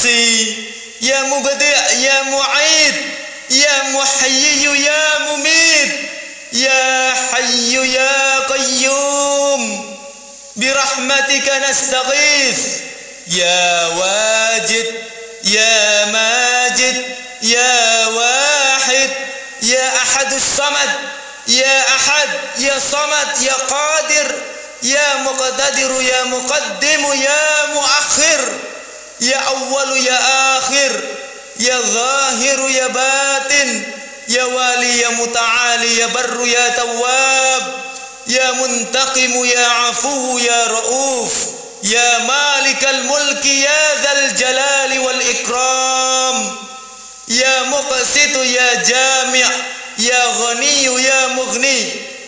محصي يا مبدع يا معيد يا محيي يا مميت يا حي يا قيوم برحمتك نستغيث يا واجد يا ماجد يا واحد يا أحد الصمد يا أحد يا صمد يا قادر يا مقتدر يا مقدم يا مؤخر يا أول يا آخر يا ظاهر يا باطن يا والي يا متعالي يا بر يا تواب يا منتقم يا عفو يا رؤوف يا مالك الملك يا ذا الجلال والإكرام يا مقسط يا جامع يا غني يا مغني